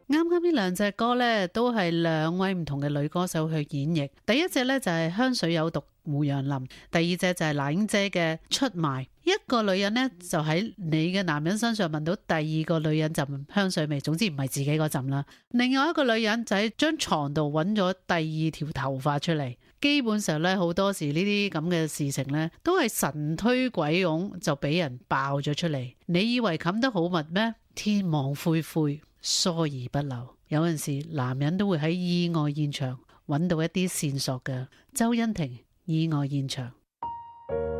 啱啱呢兩隻歌呢，都係兩位唔同嘅女歌手去演繹。第一隻呢，就係香水有毒胡楊林，第二隻就係那英姐嘅出賣。一個女人呢，就喺你嘅男人身上聞到第二個女人陣香水味，總之唔係自己嗰陣啦。另外一個女人就喺張床度揾咗第二條頭髮出嚟。基本上呢，好多時呢啲咁嘅事情呢，都係神推鬼擁就俾人爆咗出嚟。你以為冚得好密咩？天網恢恢，疏而不漏。有陣時男人都會喺意外現場揾到一啲線索嘅。周欣婷意外現場。